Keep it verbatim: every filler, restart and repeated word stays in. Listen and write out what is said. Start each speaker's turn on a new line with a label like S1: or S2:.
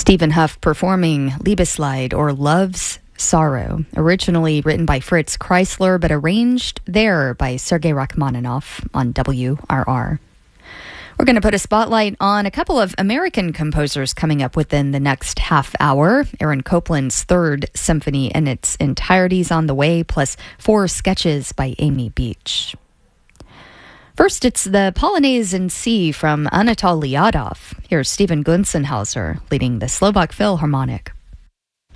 S1: Stephen Huff performing Liebeslied, or Love's Sorrow, originally written by Fritz Kreisler but arranged there by Sergei Rachmaninoff on W R R. We're going to put a spotlight on a couple of American composers coming up within the next half hour. Aaron Copland's Third Symphony in its entirety is on the way, plus four sketches by Amy Beach. First, it's the Polonaise in C from Anatol Liadov. Here's Stephen Gunzenhauser leading the Slovak Philharmonic.